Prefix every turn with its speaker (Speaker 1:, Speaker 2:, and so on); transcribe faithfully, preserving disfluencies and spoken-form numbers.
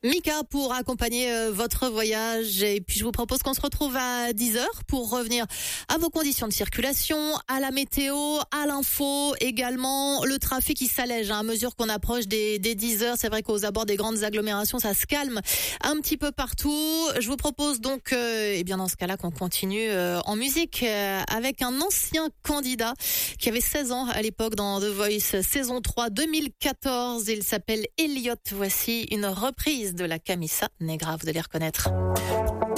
Speaker 1: Mika pour accompagner euh, votre voyage. Et puis je vous propose qu'on se retrouve à dix heures pour revenir à vos conditions de circulation, à la météo, à l'info également. Le trafic qui s'allège hein, à mesure qu'on approche des, des dix heures. C'est vrai qu'aux abords des grandes agglomérations, ça se calme un petit peu partout. Je vous propose donc, euh, eh bien dans ce cas-là, qu'on continue euh, en musique euh, avec un ancien candidat qui avait seize ans à l'époque dans The Voice saison trois deux mille quatorze. Il s'appelle Elliot. Voici une reprise de la Camisa Negra, vous allez reconnaître.